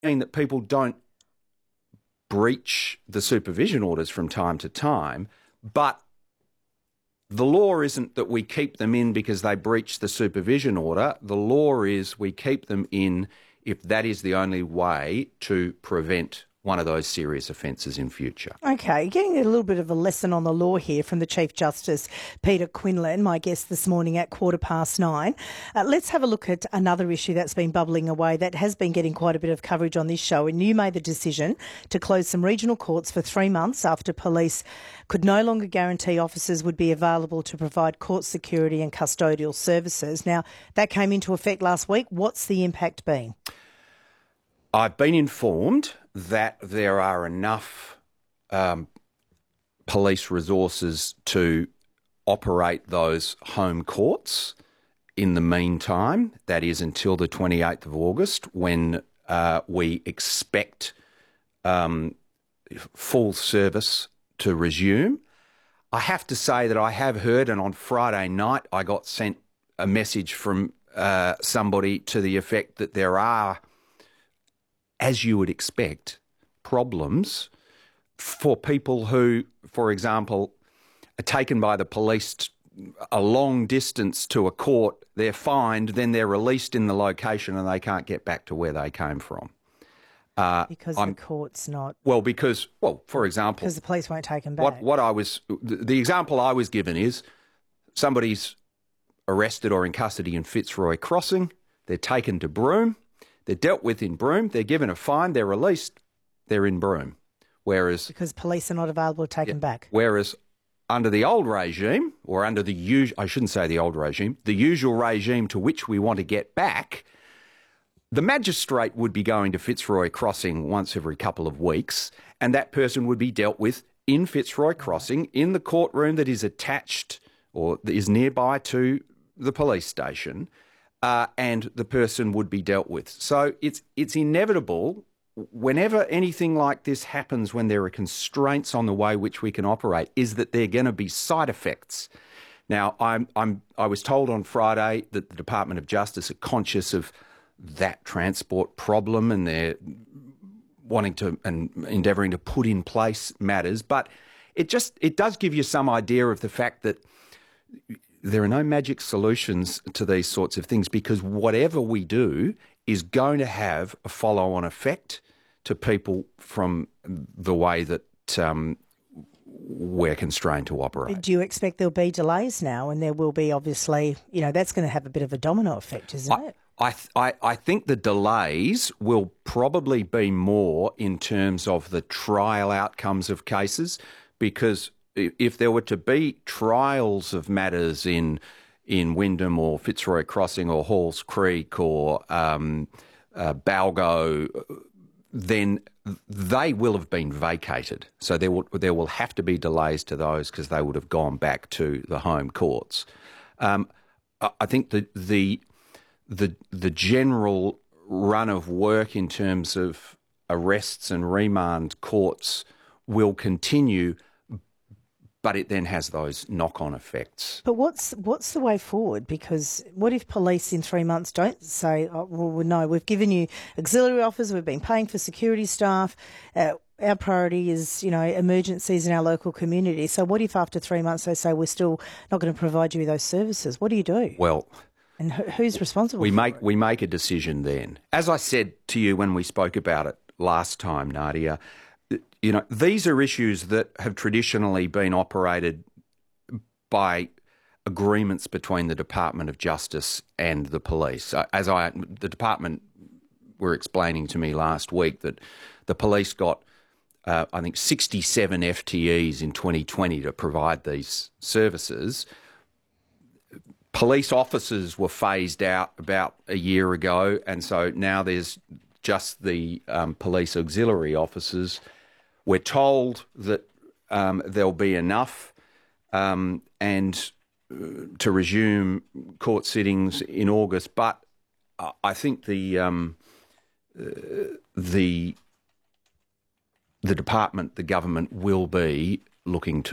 mean that people don't breach the supervision orders from time to time, but the law isn't that we keep them in because they breach the supervision order. The law is we keep them in if that is the only way to prevent one of those serious offences in future. Okay, getting a little bit of a lesson on the law here from the Chief Justice, Peter Quinlan, my guest this morning at 9:15. Let's have a look at another issue that's been bubbling away that has been getting quite a bit of coverage on this show. And you made the decision to close some regional courts for 3 months after police could no longer guarantee officers would be available to provide court security and custodial services. Now, that came into effect last week. What's the impact been? I've been informed that there are enough police resources to operate those home courts in the meantime. That is until the 28th of August, when we expect full service to resume. I have to say that I have heard, and on Friday night I got sent a message from somebody to the effect that there are, as you would expect, problems for people who, for example, are taken by the police a long distance to a court, they're fined, then they're released in the location and they can't get back to where they came from. Because the court's not... Well, for example... Because the police won't take them back. The example I was given is somebody's arrested or in custody in Fitzroy Crossing, they're taken to Broome, they're dealt with in Broome, they're given a fine, they're released, they're in Broome. Whereas... Because police are not available to take them back. Whereas under the old regime, or under the usual... I shouldn't say the old regime, the usual regime to which we want to get back, the magistrate would be going to Fitzroy Crossing once every couple of weeks, and that person would be dealt with in Fitzroy Crossing, in the courtroom that is attached or is nearby to the police station, and the person would be dealt with. So it's inevitable whenever anything like this happens, when there are constraints on the way which we can operate, is that there are going to be side effects. Now, I was told on Friday that the Department of Justice are conscious of that transport problem, and they're wanting to and endeavouring to put in place matters. But it does give you some idea of the fact that there are no magic solutions to these sorts of things, because whatever we do is going to have a follow-on effect to people from the way that we're constrained to operate. Do you expect there'll be delays now, and there will be, obviously, that's going to have a bit of a domino effect, isn't it? I think the delays will probably be more in terms of the trial outcomes of cases, because if there were to be trials of matters in Wyndham or Fitzroy Crossing or Halls Creek or Balgo, then they will have been vacated. So there will have to be delays to those, because they would have gone back to the home courts. I think the general run of work in terms of arrests and remand courts will continue, but it then has those knock-on effects. But what's the way forward? Because what if police in 3 months don't say, oh, well, no, we've given you auxiliary officers, we've been paying for security staff, our priority is, emergencies in our local community. So what if after 3 months they say, we're still not going to provide you with those services? What do you do? Well... And who's responsible we for make it? We make a decision then. As I said to you when we spoke about it last time, Nadia, these are issues that have traditionally been operated by agreements between the Department of Justice and the police. The department were explaining to me last week that the police got, I think, 67 FTEs in 2020 to provide these services. Police officers were phased out about a year ago, and so now there's just the police auxiliary officers. We're told that there'll be enough and to resume court sittings in August, but I think the department, the government, will be looking